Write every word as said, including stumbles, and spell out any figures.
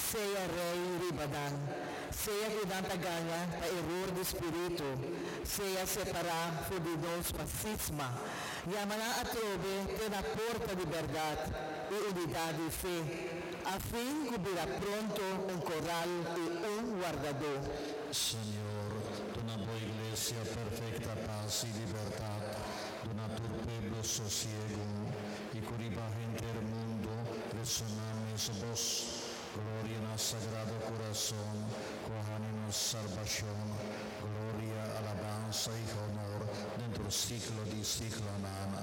sea Rey Ribadan, sea cuidando ganha para erro de espírito, sea separar fudidos para cisma, llamará a trove pela porta de verdade e unidade de fé, a fim de cobrirá pronto um coral e um guardador. Señor, dona tua iglesia perfecta paz y libertad, dona tu pueblo sosiego, y curiba gente del mundo, resonamos vos, gloria al Sagrado Corazón, cojanemos salvación, gloria, alabanza y honor, dentro del siglo de siglo. Amén.